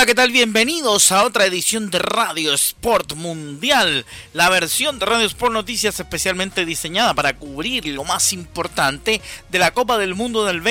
Hola, ¿qué tal? Bienvenidos a otra edición de Radio Sport Mundial, la versión de Radio Sport Noticias especialmente diseñada para cubrir lo más importante de la Copa del Mundo del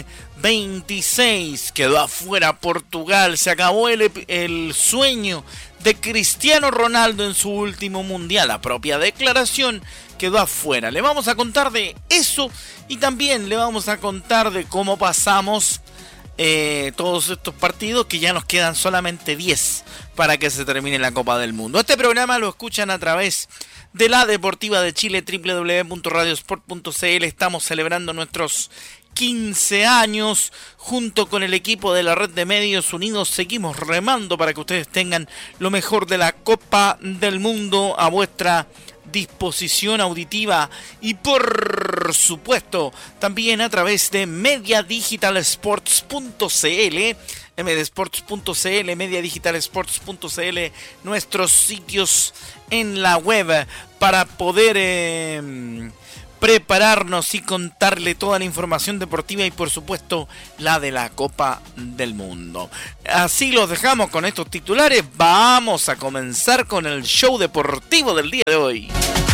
2026. Quedó afuera Portugal, se acabó el sueño de Cristiano Ronaldo en su último mundial. La propia declaración quedó afuera. Le vamos a contar de eso y también le vamos a contar de cómo pasamos todos estos partidos, que ya nos quedan solamente 10 para que se termine la Copa del Mundo. Este programa lo escuchan a través de la Deportiva de Chile, www.radiosport.cl. Estamos celebrando nuestros 15 años junto con el equipo de la Red de Medios Unidos. Seguimos remando para que ustedes tengan lo mejor de la Copa del Mundo a vuestra disposición auditiva y por supuesto también a través de mediadigitalsports.cl, mdsports.cl, mediadigitalsports.cl, nuestros sitios en la web para poder prepararnos y contarle toda la información deportiva y por supuesto la de la Copa del Mundo. Así los dejamos con estos titulares. Vamos a comenzar con el show deportivo del día de hoy.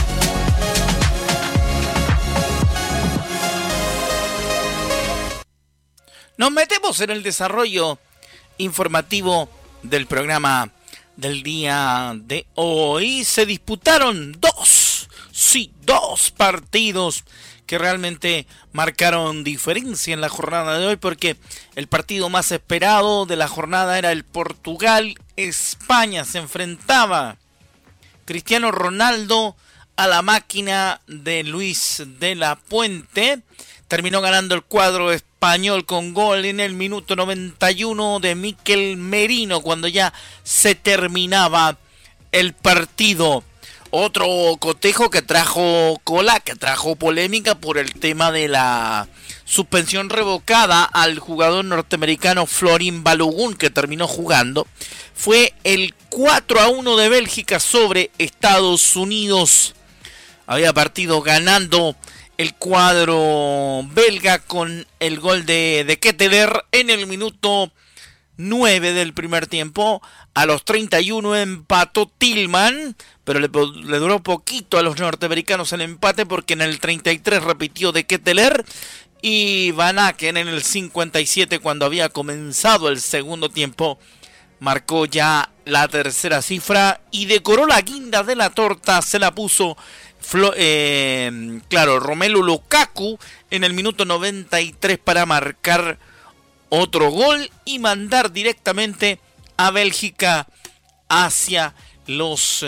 Nos metemos en el desarrollo informativo del programa del día de hoy. Se disputaron dos partidos que realmente marcaron diferencia en la jornada de hoy, porque el partido más esperado de la jornada era el Portugal-España. Se enfrentaba Cristiano Ronaldo a la máquina de Luis de la Puente. Terminó ganando el cuadro español con gol en el minuto 91 de Mikel Merino, cuando ya se terminaba el partido. Otro cotejo que trajo cola, que trajo polémica por el tema de la suspensión revocada al jugador norteamericano Florin Balogun, que terminó jugando, fue el 4-1 de Bélgica sobre Estados Unidos. Había partido ganando el cuadro belga con el gol de Ketteler en el minuto 9 del primer tiempo. A los 31 empató Tillman, pero le duró poquito a los norteamericanos el empate, porque en el 33 repitió de Ketteler, y Van Aken en el 57, cuando había comenzado el segundo tiempo, marcó ya la tercera cifra y decoró la guinda de la torta. Se la puso Romelu Lukaku en el minuto 93 para marcar otro gol y mandar directamente a Bélgica hacia los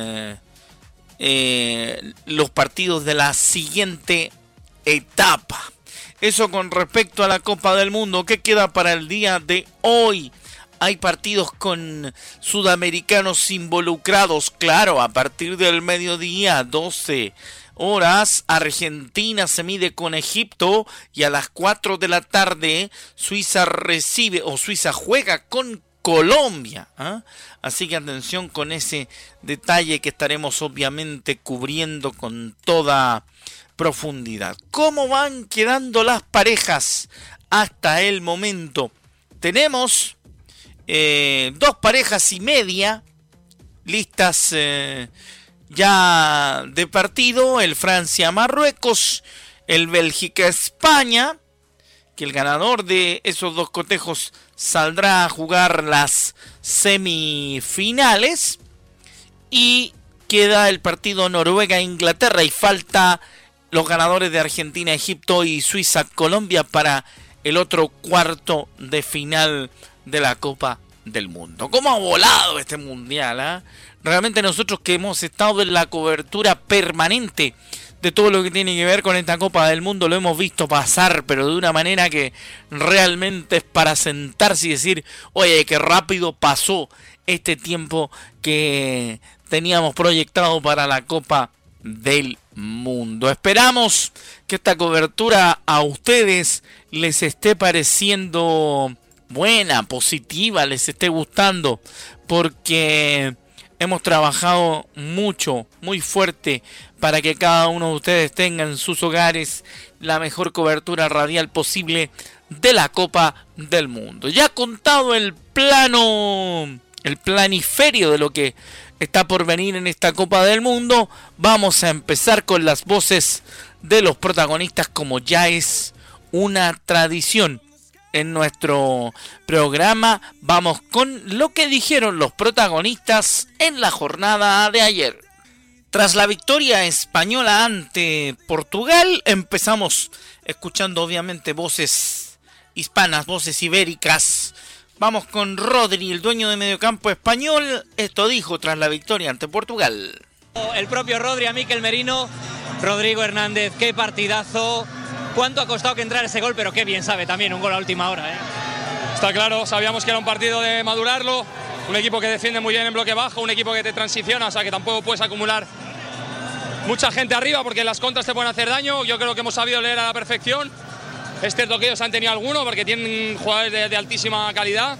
partidos de la siguiente etapa. Eso con respecto a la Copa del Mundo. ¿Qué queda para el día de hoy? Hay partidos con sudamericanos involucrados. Claro, a partir del mediodía, 12 horas, Argentina se mide con Egipto, y a las 4 de la tarde Suiza juega con Colombia. Así que atención con ese detalle que estaremos obviamente cubriendo con toda profundidad. ¿Cómo van quedando las parejas hasta el momento? Tenemos 2 parejas y media listas ya de partido: el Francia-Marruecos, el Bélgica-España, que el ganador de esos 2 cotejos saldrá a jugar las semifinales, y queda el partido Noruega-Inglaterra, y falta los ganadores de Argentina-Egipto y Suiza-Colombia para el otro cuarto de final de la Copa del Mundo. ¿Cómo ha volado este mundial? Realmente nosotros, que hemos estado en la cobertura permanente de todo lo que tiene que ver con esta Copa del Mundo, lo hemos visto pasar, pero de una manera que realmente es para sentarse y decir: oye, qué rápido pasó este tiempo que teníamos proyectado para la Copa del Mundo. Esperamos que esta cobertura a ustedes les esté pareciendo buena, positiva, les esté gustando, porque hemos trabajado mucho, muy fuerte, para que cada uno de ustedes tenga en sus hogares la mejor cobertura radial posible de la Copa del Mundo. Ya contado el planiferio de lo que está por venir en esta Copa del Mundo, vamos a empezar con las voces de los protagonistas, como ya es una tradición en nuestro programa. Vamos con lo que dijeron los protagonistas en la jornada de ayer. Tras la victoria española ante Portugal, empezamos escuchando obviamente voces hispanas, voces ibéricas. Vamos con Rodri, el dueño de mediocampo español. Esto dijo tras la victoria ante Portugal. El propio Rodri a Mikel Merino. Rodrigo Hernández, qué partidazo. ¿Cuánto ha costado que entrara ese gol? Pero qué bien sabe también un gol a última hora, ¿eh? Está claro, sabíamos que era un partido de madurarlo. Un equipo que defiende muy bien en bloque bajo, un equipo que te transiciona, o sea que tampoco puedes acumular mucha gente arriba porque las contras te pueden hacer daño. Yo creo que hemos sabido leer a la perfección. Es cierto que ellos han tenido alguno porque tienen jugadores de altísima calidad.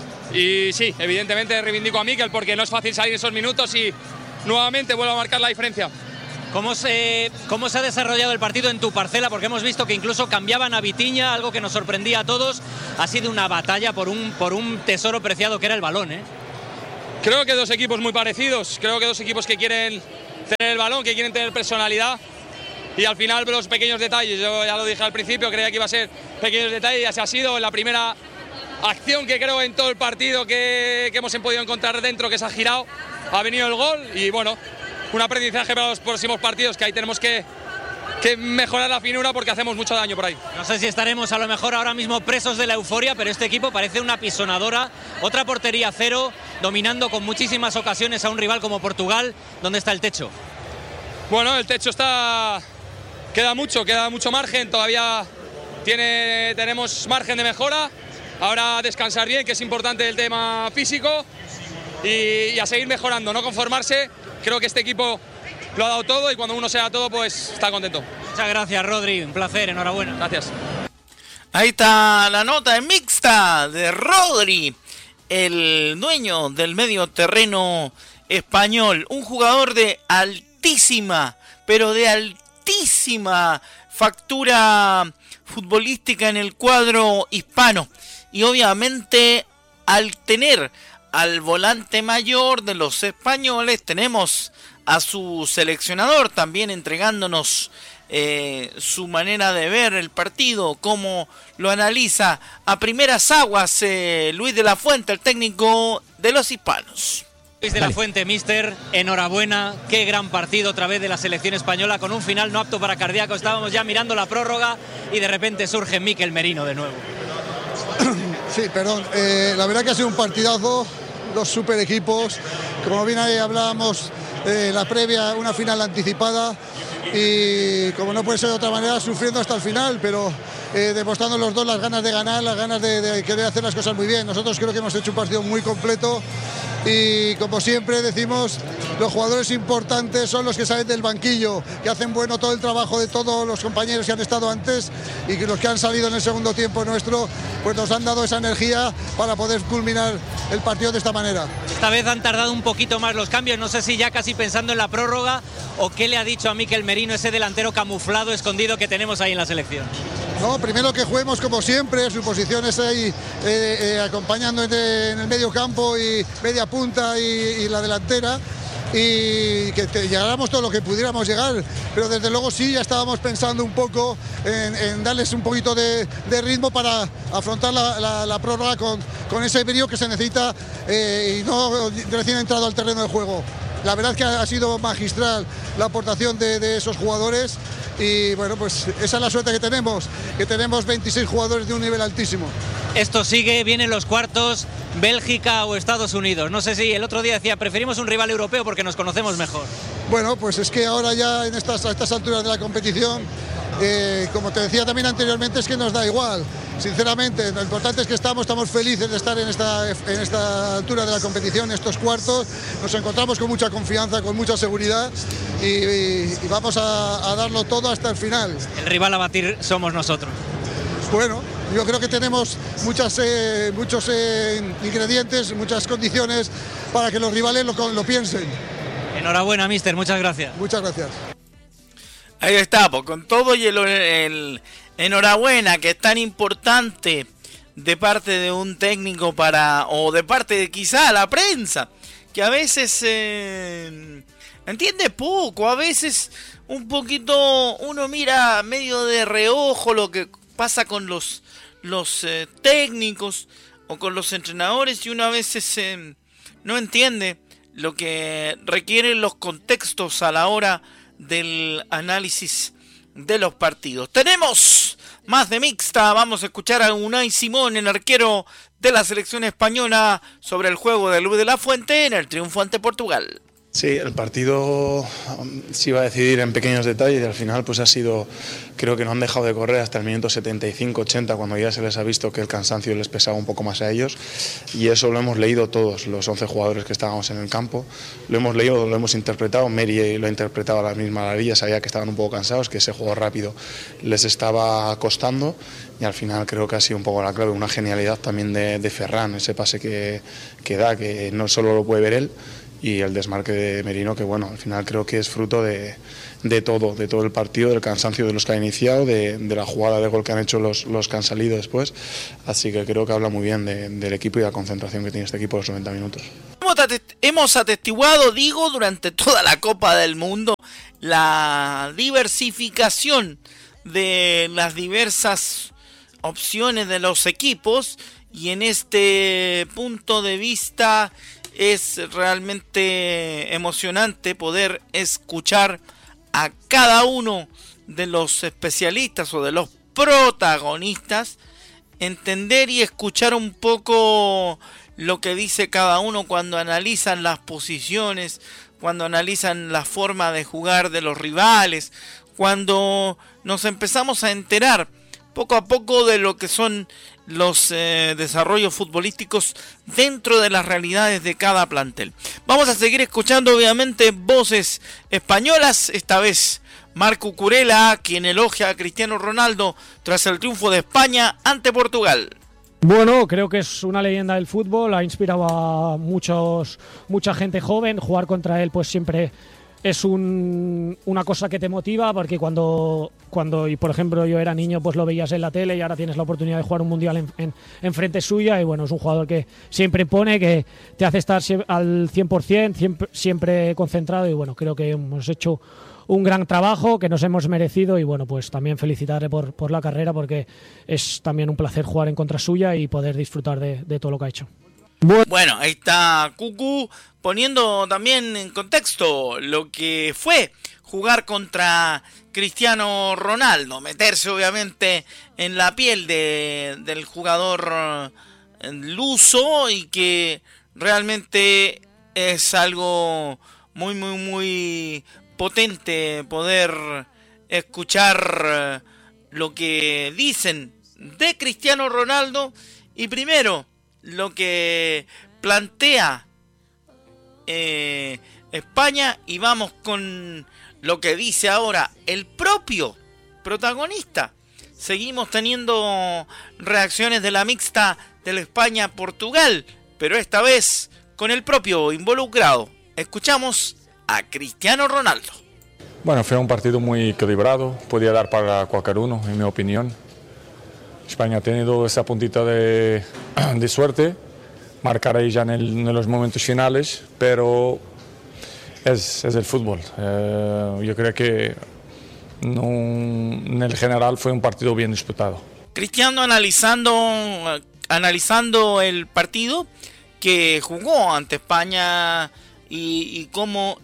Y sí, evidentemente reivindico a Mikel porque no es fácil salir esos minutos y nuevamente vuelvo a marcar la diferencia. ¿Cómo se ha desarrollado el partido en tu parcela? Porque hemos visto que incluso cambiaban a Vitinha, algo que nos sorprendía a todos. Ha sido una batalla por un tesoro preciado que era el balón, ¿eh? Creo que dos equipos muy parecidos. Creo que dos equipos que quieren tener el balón, que quieren tener personalidad. Y al final los pequeños detalles, yo ya lo dije al principio, creía que iba a ser pequeños detalles y así ha sido. En la primera acción que creo en todo el partido que hemos podido encontrar dentro, que se ha girado, ha venido el gol y bueno, un aprendizaje para los próximos partidos, que ahí tenemos que mejorar la finura porque hacemos mucho daño por ahí. No sé si estaremos a lo mejor ahora mismo presos de la euforia, pero este equipo parece una pisonadora. Otra portería cero, dominando con muchísimas ocasiones a un rival como Portugal. ¿Dónde está el techo? Bueno, el techo queda mucho margen, todavía tenemos margen de mejora. Ahora a descansar bien, que es importante el tema físico, y a seguir mejorando, no conformarse. Creo que este equipo lo ha dado todo y cuando uno se da todo, pues está contento. Muchas gracias, Rodri, un placer, enhorabuena. Gracias. Ahí está la nota mixta de Rodri, el dueño del medio terreno español, un jugador de altísima, pero de altísima factura futbolística en el cuadro hispano. Y obviamente al tener al volante mayor de los españoles, tenemos a su seleccionador también entregándonos su manera de ver el partido, cómo lo analiza a primeras aguas Luis de la Fuente, el técnico de los hispanos. Luis de la Fuente, mister, enhorabuena, qué gran partido otra vez de la selección española con un final no apto para cardíaco. Estábamos ya mirando la prórroga y de repente surge Mikel Merino de nuevo. Sí, perdón, la verdad que ha sido un partidazo, dos super equipos, como bien ahí hablábamos, la previa, una final anticipada y como no puede ser de otra manera, sufriendo hasta el final, pero demostrando los dos las ganas de ganar, las ganas de querer hacer las cosas muy bien. Nosotros creo que hemos hecho un partido muy completo y como siempre decimos, los jugadores importantes son los que salen del banquillo, que hacen bueno todo el trabajo de todos los compañeros que han estado antes y que los que han salido en el segundo tiempo nuestro, pues nos han dado esa energía para poder culminar el partido de esta manera. Esta vez han tardado un poquito más los cambios, no sé si ya casi pensando en la prórroga o qué le ha dicho a Mikel Merino, ese delantero camuflado, escondido que tenemos ahí en la selección. No, primero que juguemos como siempre, su posición es ahí acompañando en el medio campo y media punta y la delantera, y que llegáramos todo lo que pudiéramos llegar, pero desde luego sí ya estábamos pensando un poco en darles un poquito de ritmo para afrontar la prórroga con ese brío que se necesita y no recién entrado al terreno de juego. La verdad que ha sido magistral la aportación de esos jugadores y bueno, pues esa es la suerte que tenemos 26 jugadores de un nivel altísimo. Esto sigue, vienen los cuartos, Bélgica o Estados Unidos. No sé si el otro día decía, preferimos un rival europeo porque nos conocemos mejor. Bueno, pues es que ahora ya a estas alturas de la competición, como te decía también anteriormente, es que nos da igual. Sinceramente, lo importante es que estamos felices de estar en esta altura de la competición, en estos cuartos. Nos encontramos con mucha confianza, con mucha seguridad y vamos a darlo todo hasta el final. El rival a batir somos nosotros. Bueno, yo creo que tenemos muchos ingredientes, muchas condiciones para que los rivales lo piensen. Enhorabuena, mister, muchas gracias. Muchas gracias. Ahí está, pues con todo y el enhorabuena que es tan importante de parte de un técnico o de parte de quizá la prensa, que a veces entiende poco, a veces un poquito uno mira medio de reojo lo que pasa con los técnicos o con los entrenadores, y uno a veces no entiende lo que requieren los contextos a la hora del análisis de los partidos. Tenemos más de mixta, vamos a escuchar a Unai Simón, el arquero de la selección española, sobre el juego de Luis de la Fuente en el triunfo ante Portugal. Sí, el partido se iba a decidir en pequeños detalles y al final pues ha sido, creo que no han dejado de correr hasta el minuto 75-80, cuando ya se les ha visto que el cansancio les pesaba un poco más a ellos, y eso lo hemos leído todos los 11 jugadores que estábamos en el campo, lo hemos leído, lo hemos interpretado. Meri lo ha interpretado a la misma maravilla, sabía que estaban un poco cansados, que ese juego rápido les estaba costando, y al final creo que ha sido un poco la clave, una genialidad también de Ferran, ese pase que da, que no solo lo puede ver él, y el desmarque de Merino, que bueno, al final creo que es fruto de todo el partido, del cansancio de los que han iniciado, de la jugada de gol que han hecho los que han salido después, así que creo que habla muy bien del equipo y la concentración que tiene este equipo los 90 minutos. Hemos atestiguado, durante toda la Copa del Mundo, la diversificación de las diversas opciones de los equipos, y en este punto de vista es realmente emocionante poder escuchar a cada uno de los especialistas o de los protagonistas, entender y escuchar un poco lo que dice cada uno cuando analizan las posiciones, cuando analizan la forma de jugar de los rivales, cuando nos empezamos a enterar poco a poco de lo que son los desarrollos futbolísticos dentro de las realidades de cada plantel. Vamos a seguir escuchando obviamente voces españolas, esta vez Marco Curela, quien elogia a Cristiano Ronaldo tras el triunfo de España ante Portugal. Bueno, creo que es una leyenda del fútbol, ha inspirado a mucha gente joven. Jugar contra él pues siempre es una cosa que te motiva, porque cuando y por ejemplo yo era niño, pues lo veías en la tele, y ahora tienes la oportunidad de jugar un mundial en frente suya, y bueno, es un jugador que siempre pone, que te hace estar al 100%, siempre concentrado, y bueno, creo que hemos hecho un gran trabajo que nos hemos merecido, y bueno, pues también felicitarle por la carrera, porque es también un placer jugar en contra suya y poder disfrutar de todo lo que ha hecho. Bueno, ahí está Cucu poniendo también en contexto lo que fue jugar contra Cristiano Ronaldo, meterse obviamente en la piel del jugador luso, y que realmente es algo muy, muy, muy potente poder escuchar lo que dicen de Cristiano Ronaldo, y primero lo que plantea España, y vamos con lo que dice ahora el propio protagonista. Seguimos teniendo reacciones de la mixta de la España-Portugal, pero esta vez con el propio involucrado. Escuchamos a Cristiano Ronaldo. Bueno, fue un partido muy equilibrado, podía dar para cualquier uno, en mi opinión. España ha tenido esa puntita de suerte, marcar ahí ya en los momentos finales, pero es el fútbol. Yo creo que en el general fue un partido bien disputado. Cristiano analizando el partido que jugó ante España y cómo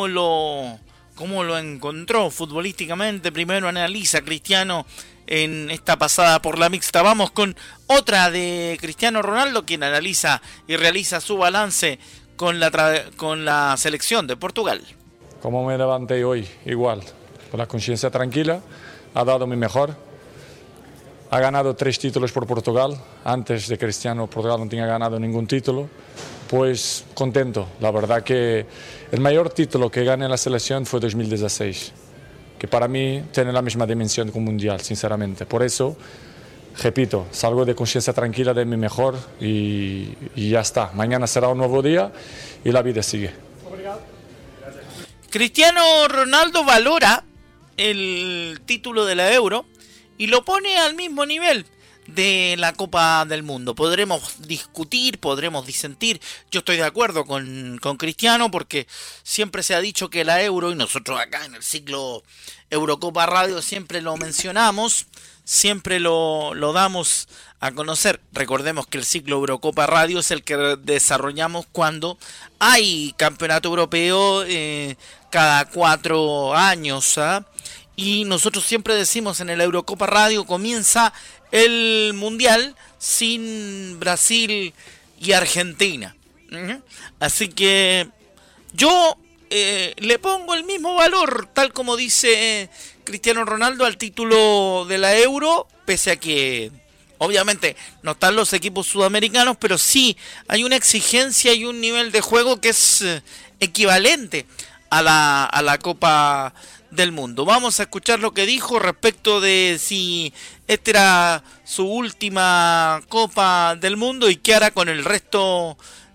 lo encontró futbolísticamente. Primero analiza Cristiano en esta pasada por la mixta. Vamos con otra de Cristiano Ronaldo, quien analiza y realiza su balance con la selección de Portugal. Como me levanté hoy, igual, con la conciencia tranquila, ha dado mi mejor. Ha ganado 3 títulos por Portugal. Antes de Cristiano, Portugal no tenía ganado ningún título. Pues contento. La verdad que el mayor título que gané en la selección fue 2016. Que para mí tiene la misma dimensión que un mundial, sinceramente. Por eso, repito, salgo de conciencia tranquila de mi mejor y ya está. Mañana será un nuevo día y la vida sigue. Cristiano Ronaldo valora el título de la Euro y lo pone al mismo nivel de la Copa del Mundo. Podremos discutir, podremos disentir. Yo estoy de acuerdo con Cristiano, porque siempre se ha dicho que la Euro, y nosotros acá en el ciclo Eurocopa Radio siempre lo mencionamos, siempre lo damos a conocer. Recordemos que el ciclo Eurocopa Radio es el que desarrollamos cuando hay campeonato europeo cada 4 años, ¿ah? Y nosotros siempre decimos en el Eurocopa Radio comienza el Mundial sin Brasil y Argentina. Así que yo le pongo el mismo valor, tal como dice Cristiano Ronaldo, al título de la Euro, pese a que obviamente no están los equipos sudamericanos, pero sí hay una exigencia y un nivel de juego que es equivalente a la Copa del Mundo. Vamos a escuchar lo que dijo respecto de si esta era su última Copa del Mundo y qué hará con el resto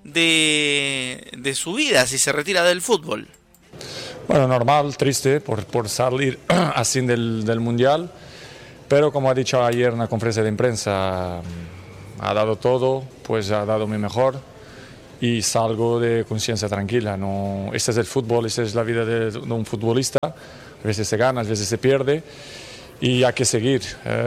de su vida, si se retira del fútbol. Bueno, normal, triste por salir así del Mundial, pero como ha dicho ayer en la conferencia de prensa, ha dado todo, pues ha dado mi mejor y salgo de conciencia tranquila. No, este es el fútbol, esta es la vida de un futbolista. A veces se gana, a veces se pierde y hay que seguir.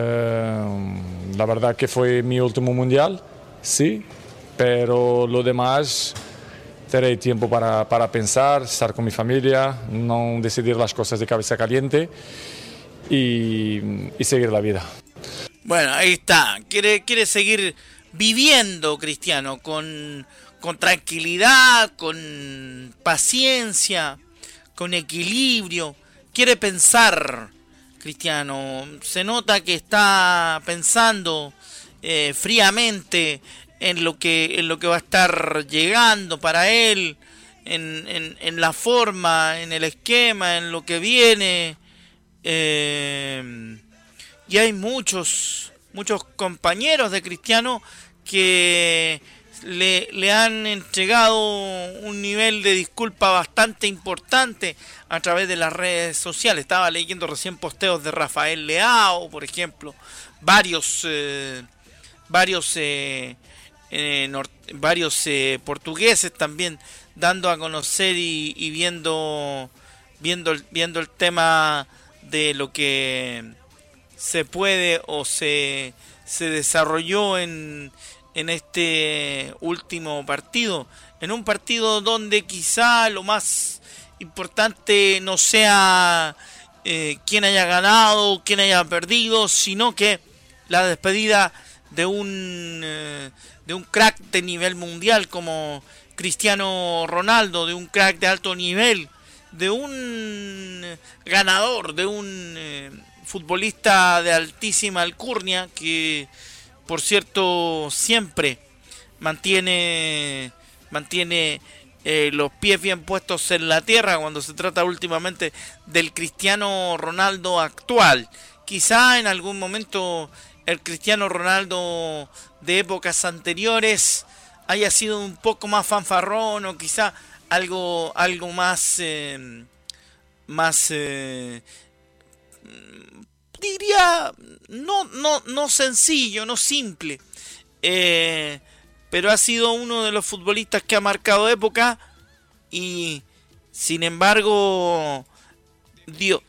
La verdad que fue mi último mundial, sí, pero lo demás tendré tiempo para pensar, estar con mi familia, no decidir las cosas de cabeza caliente y seguir la vida. Bueno, ahí está. Quiere seguir viviendo, Cristiano, con tranquilidad, con paciencia, con equilibrio. Quiere pensar, Cristiano. Se nota que está pensando fríamente en lo que va a estar llegando para él, en la forma, en el esquema, en lo que viene. Y hay muchos compañeros de Cristiano que le han entregado un nivel de disculpa bastante importante a través de las redes sociales. Estaba leyendo recién posteos de Rafael Leao, por ejemplo, varios portugueses también dando a conocer y viendo el tema de lo que se puede o se desarrolló en este último partido, en un partido donde quizá lo más importante no sea quién haya ganado, quién haya perdido, sino que la despedida de un crack de nivel mundial como Cristiano Ronaldo, de un crack de alto nivel, de un ganador, de un futbolista de altísima alcurnia que, por cierto, siempre mantiene los pies bien puestos en la tierra cuando se trata últimamente del Cristiano Ronaldo actual. Quizá en algún momento el Cristiano Ronaldo de épocas anteriores haya sido un poco más fanfarrón, o quizá algo más diría no sencillo, no simple, pero ha sido uno de los futbolistas que ha marcado época y sin embargo dio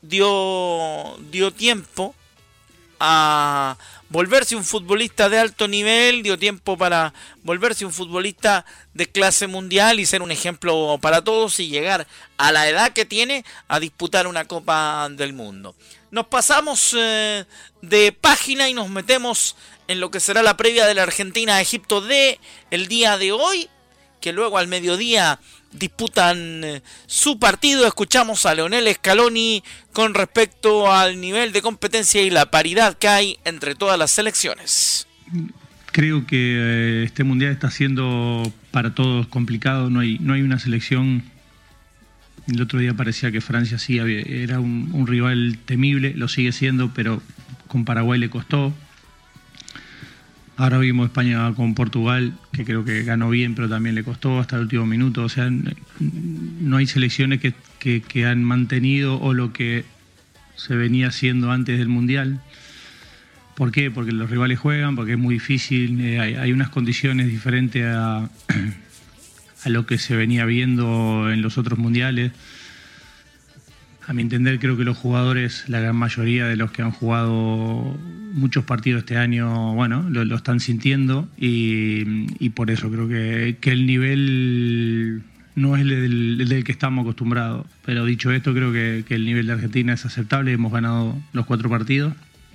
tiempo a volverse un futbolista de alto nivel, dio tiempo para volverse un futbolista de clase mundial y ser un ejemplo para todos y llegar a la edad que tiene a disputar una Copa del Mundo. Nos pasamos de página y nos metemos en lo que será la previa de la Argentina-Egipto de el día de hoy, que luego al mediodía disputan su partido. Escuchamos a Leonel Scaloni con respecto al nivel de competencia y la paridad que hay entre todas las selecciones. Creo que este mundial está siendo para todos complicado. No hay una selección. El otro día parecía que Francia sí era un rival temible, lo sigue siendo, pero con Paraguay le costó. Ahora vimos España con Portugal, que creo que ganó bien, pero también le costó hasta el último minuto. O sea, no hay selecciones que han mantenido o lo que se venía haciendo antes del Mundial. ¿Por qué? Porque los rivales juegan, porque es muy difícil, hay unas condiciones diferentes a lo que se venía viendo en los otros mundiales. A mi entender, creo que los jugadores, la gran mayoría de los que han jugado muchos partidos este año, bueno, lo están sintiendo y por eso creo que el nivel no es el del que estamos acostumbrados. Pero dicho esto, creo que el nivel de Argentina es aceptable, hemos ganado los 4 partidos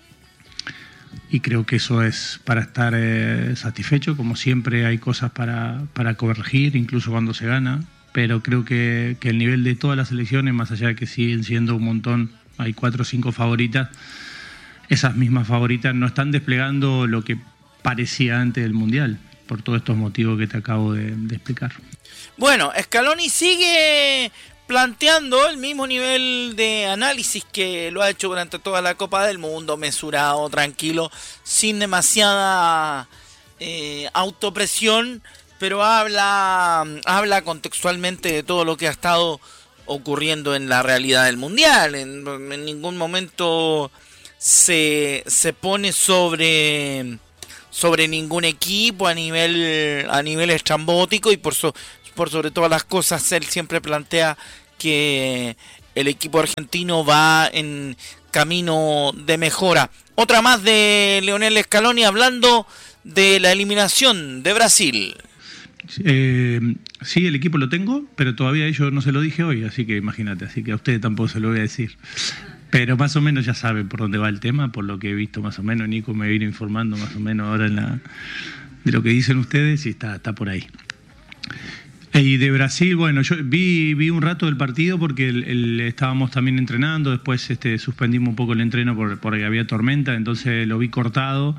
y creo que eso es para estar satisfecho. Como siempre hay cosas para corregir, incluso cuando se gana. Pero creo que el nivel de todas las selecciones, más allá de que siguen siendo un montón, hay 4 o 5 favoritas, esas mismas favoritas no están desplegando lo que parecía antes del Mundial, por todos estos motivos que te acabo de explicar. Bueno, Scaloni sigue planteando el mismo nivel de análisis que lo ha hecho durante toda la Copa del Mundo, mesurado, tranquilo, sin demasiada autopresión, pero habla contextualmente de todo lo que ha estado ocurriendo en la realidad del Mundial. En ningún momento se pone sobre ningún equipo a nivel estrambótico, y por sobre todas las cosas él siempre plantea que el equipo argentino va en camino de mejora. Otra más de Lionel Scaloni hablando de la eliminación de Brasil. Sí, el equipo lo tengo, pero todavía yo no se lo dije hoy, así que imagínate, así que a ustedes tampoco se lo voy a decir. Pero más o menos ya saben por dónde va el tema, por lo que he visto más o menos. Nico me vino informando más o menos ahora de lo que dicen ustedes y está por ahí. Y de Brasil, bueno, yo vi un rato del partido porque estábamos también entrenando, después suspendimos un poco el entreno porque había tormenta, entonces lo vi cortado.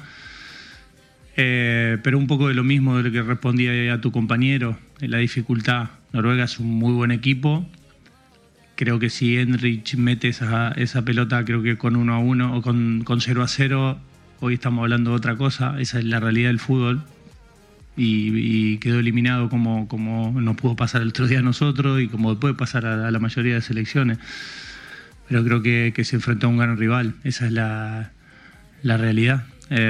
Pero un poco de lo mismo de lo que respondía a tu compañero, la dificultad. Noruega es un muy buen equipo. Creo que si Henrich mete esa pelota, creo que con 1-1 o con 0-0, hoy estamos hablando de otra cosa. Esa es la realidad del fútbol. Y quedó eliminado como nos pudo pasar el otro día a nosotros y como puede pasar a la mayoría de selecciones. Pero creo que se enfrentó a un gran rival. Esa es la realidad.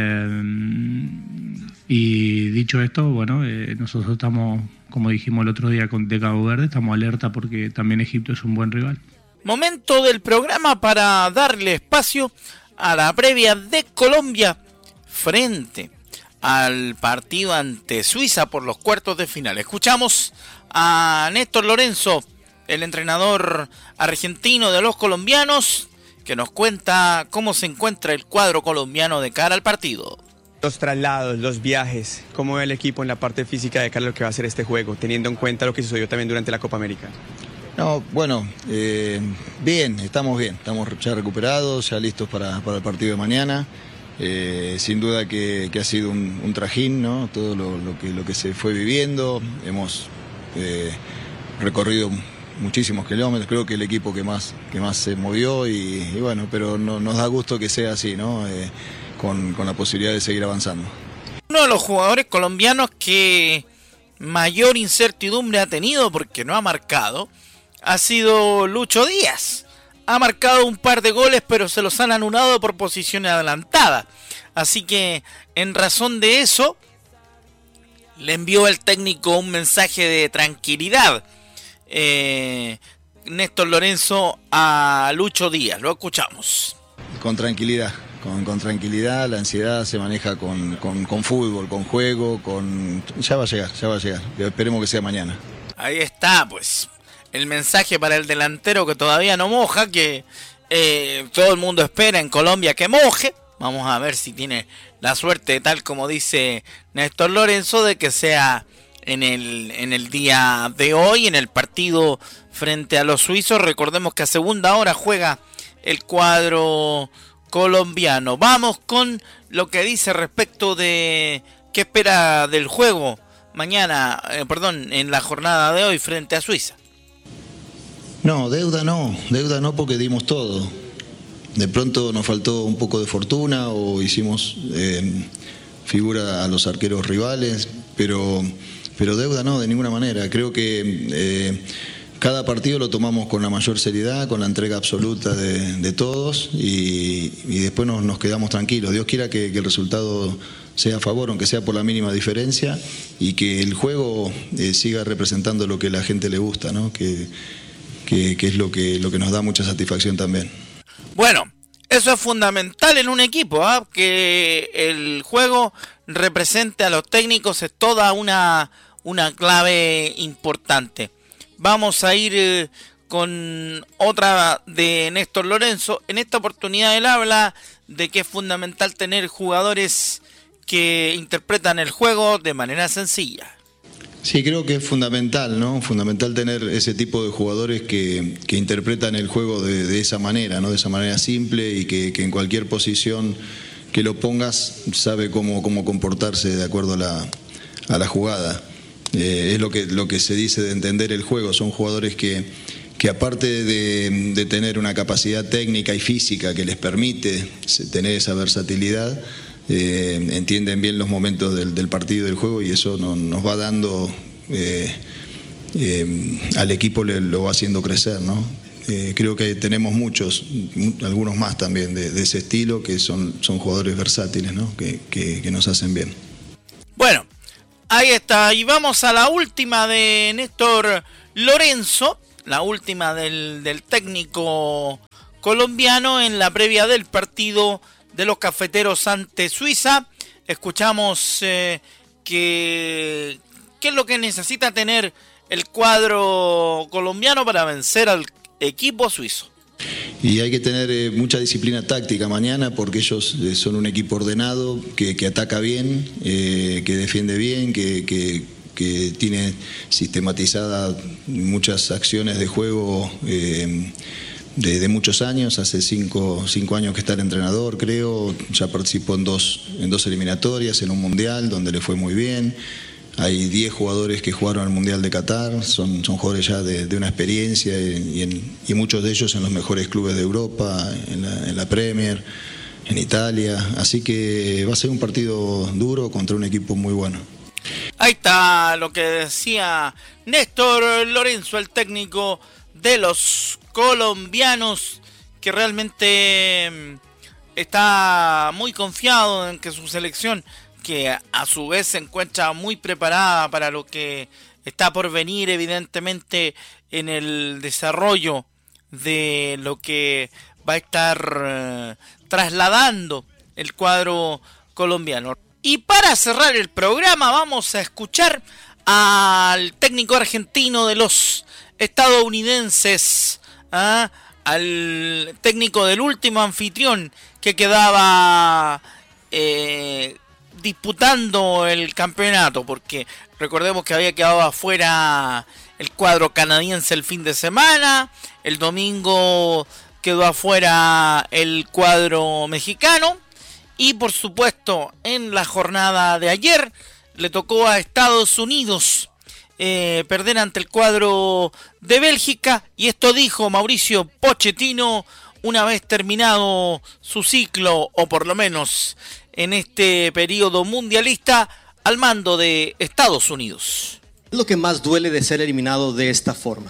Y dicho esto, bueno, nosotros estamos, como dijimos el otro día de Cabo Verde, estamos alerta porque también Egipto es un buen rival. Momento del programa para darle espacio a la previa de Colombia frente al partido ante Suiza por los cuartos de final. Escuchamos a Néstor Lorenzo, el entrenador argentino de los colombianos, que nos cuenta cómo se encuentra el cuadro colombiano de cara al partido. Los traslados, los viajes, cómo ve el equipo en la parte física de cara a lo que va a ser este juego, teniendo en cuenta lo que sucedió también durante la Copa América. No, bueno, bien, estamos ya recuperados, ya listos para el partido de mañana. Sin duda que ha sido un trajín, ¿no? Todo lo que se fue viviendo, hemos recorrido muchísimos kilómetros, creo que el equipo que más se movió y bueno, pero nos da gusto que sea así, ¿no? Con la posibilidad de seguir avanzando. Uno de los jugadores colombianos que mayor incertidumbre ha tenido porque no ha marcado ha sido Lucho Díaz. Ha marcado un par de goles, pero se los han anulado por posición adelantada. Así que en razón de eso le envió el técnico un mensaje de tranquilidad, Néstor Lorenzo, a Lucho Díaz. Lo escuchamos. Con tranquilidad, con tranquilidad. La ansiedad se maneja con fútbol, con juego, ya va a llegar. Esperemos que sea mañana. Ahí está, pues, el mensaje para el delantero que todavía no moja, que todo el mundo espera en Colombia que moje. Vamos a ver si tiene la suerte, tal como dice Néstor Lorenzo, de que sea en el día de hoy, en el partido frente a los suizos. Recordemos que a segunda hora juega el cuadro colombiano. Vamos con lo que dice respecto de qué espera del juego mañana, en la jornada de hoy frente a Suiza. No, deuda no porque dimos todo. De pronto nos faltó un poco de fortuna o hicimos figura a los arqueros rivales, pero deuda no, de ninguna manera. Creo que cada partido lo tomamos con la mayor seriedad, con la entrega absoluta de todos y después nos quedamos tranquilos. Dios quiera que el resultado sea a favor, aunque sea por la mínima diferencia, y que el juego siga representando lo que a la gente le gusta, ¿no? Que es lo que nos da mucha satisfacción también. Bueno, eso es fundamental en un equipo, ¿eh? Que el juego represente a los técnicos es toda una clave importante. Vamos a ir con otra de Néstor Lorenzo. En esta oportunidad él habla de que es fundamental tener jugadores que interpretan el juego de manera sencilla. Sí, creo que es fundamental, ¿no? Fundamental tener ese tipo de jugadores que interpretan el juego de esa manera, ¿no? De esa manera simple y que en cualquier posición que lo pongas sabe cómo comportarse de acuerdo a la jugada. Es lo que se dice de entender el juego. Son jugadores que aparte de tener una capacidad técnica y física que les permite tener esa versatilidad, entienden bien los momentos del partido y del juego, y eso nos va dando al equipo, lo va haciendo crecer, ¿no? Creo que tenemos muchos, algunos más también de ese estilo, que son jugadores versátiles, ¿no? Que nos hacen bien. Bueno, ahí está, y vamos a la última de Néstor Lorenzo, la última del técnico colombiano en la previa del partido de los cafeteros ante Suiza. Escuchamos qué es lo que necesita tener el cuadro colombiano para vencer al equipo suizo. Y hay que tener mucha disciplina táctica mañana, porque ellos son un equipo ordenado, que ataca bien, que defiende bien, que tiene sistematizadas muchas acciones de juego de muchos años. Hace 5 años que está el entrenador, creo. Ya participó en dos eliminatorias, en un mundial donde le fue muy bien. Hay 10 jugadores que jugaron al Mundial de Qatar, son jugadores ya de una experiencia y muchos de ellos en los mejores clubes de Europa, en la Premier, en Italia. Así que va a ser un partido duro contra un equipo muy bueno. Ahí está lo que decía Néstor Lorenzo, el técnico de los colombianos, que realmente está muy confiado en que su selección, que a su vez se encuentra muy preparada para lo que está por venir, evidentemente en el desarrollo de lo que va a estar trasladando el cuadro colombiano. Y para cerrar el programa vamos a escuchar al técnico argentino de los estadounidenses, al técnico del último anfitrión que quedaba disputando el campeonato, porque recordemos que había quedado afuera el cuadro canadiense el fin de semana, el domingo quedó afuera el cuadro mexicano, y por supuesto en la jornada de ayer le tocó a Estados Unidos perder ante el cuadro de Bélgica, y esto dijo Mauricio Pochettino una vez terminado su ciclo, o por lo menos en este periodo mundialista, al mando de Estados Unidos. ¿Qué es lo que más duele de ser eliminado de esta forma?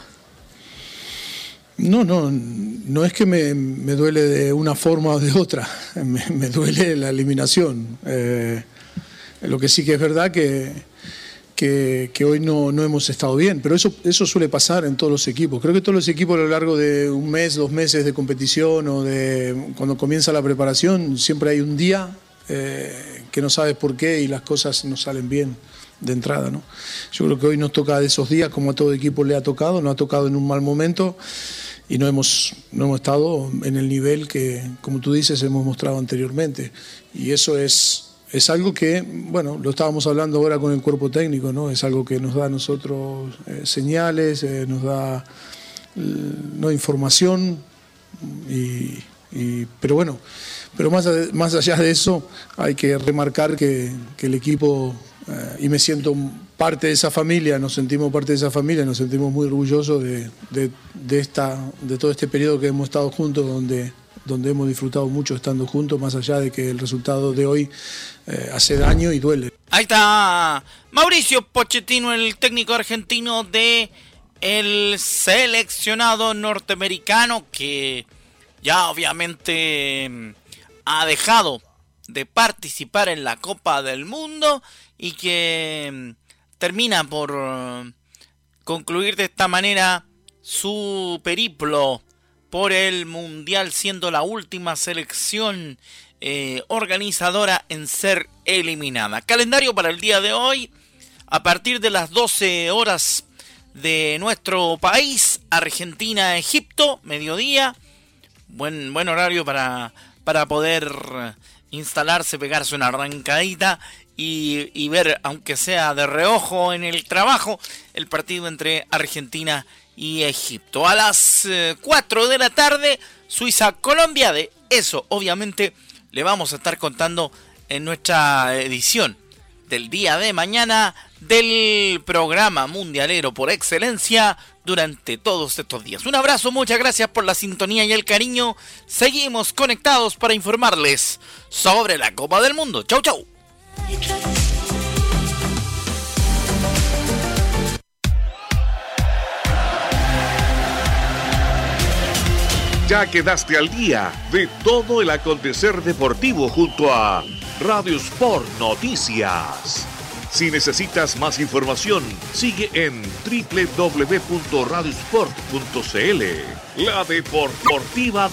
No es que me duele de una forma o de otra, me duele la eliminación. Lo que sí que es verdad que hoy no hemos estado bien, pero eso suele pasar en todos los equipos. Creo que todos los equipos a lo largo de un mes, 2 meses de competición, o cuando comienza la preparación, siempre hay un día que no sabes por qué y las cosas no salen bien de entrada, ¿no? Yo creo que hoy nos toca de esos días, como a todo equipo le ha tocado, nos ha tocado en un mal momento y no hemos estado en el nivel que, como tú dices, hemos mostrado anteriormente. Y eso es algo que, bueno, lo estábamos hablando ahora con el cuerpo técnico, ¿no? Es algo que nos da a nosotros señales, nos da información, pero bueno, pero más allá de eso hay que remarcar que el equipo, y me siento parte de esa familia, nos sentimos parte de esa familia, nos sentimos muy orgullosos de todo este periodo que hemos estado juntos, donde hemos disfrutado mucho estando juntos, más allá de que el resultado de hoy hace daño y duele. Ahí está Mauricio Pochettino, el técnico argentino de el seleccionado norteamericano, que ya obviamente ha dejado de participar en la Copa del Mundo y que termina por concluir de esta manera su periplo por el Mundial, siendo la última selección organizadora en ser eliminada. Calendario para el día de hoy: a partir de las 12 horas de nuestro país, Argentina-Egipto, mediodía. Buen horario para poder instalarse, pegarse una arrancadita y ver, aunque sea de reojo en el trabajo, el partido entre Argentina y Egipto. A las 4 de la tarde, Suiza-Colombia. De eso, obviamente, le vamos a estar contando en nuestra edición del día de mañana del programa mundialero por excelencia durante todos estos días. Un abrazo, muchas gracias por la sintonía y el cariño. Seguimos conectados para informarles sobre la Copa del Mundo. Chau, chau. Ya quedaste al día de todo el acontecer deportivo junto a Radio Sport Noticias. Si necesitas más información, sigue en www.radiosport.cl. La Deportiva